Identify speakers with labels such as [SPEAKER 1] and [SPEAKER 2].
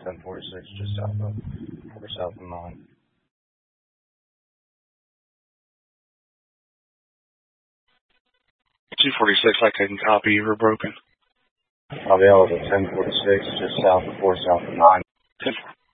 [SPEAKER 1] 1046, just south of 4 south of 9.
[SPEAKER 2] 246, I couldn't copy. You were broken.
[SPEAKER 1] I'll be able to 1046, just south of 4 south of 9.
[SPEAKER 2] 10.